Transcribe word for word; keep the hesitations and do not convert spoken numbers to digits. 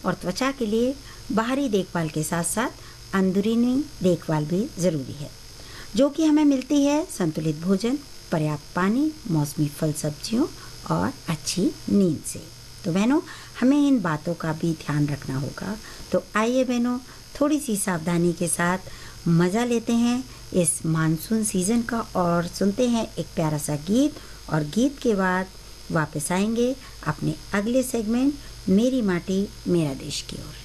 और त्वचा के लिए बाहरी देखभाल के साथ साथ अंदरूनी देखभाल भी ज़रूरी है, जो कि हमें मिलती है संतुलित भोजन, पर्याप्त पानी, मौसमी फल सब्जियों और अच्छी नींद से। तो बहनों, हमें इन बातों का भी ध्यान रखना होगा। तो आइए बहनों, थोड़ी सी सावधानी के साथ मज़ा लेते हैं इस मानसून सीज़न का और सुनते हैं एक प्यारा सा गीत, और गीत के बाद वापस आएंगे अपने अगले सेगमेंट मेरी माटी मेरा देश की ओर।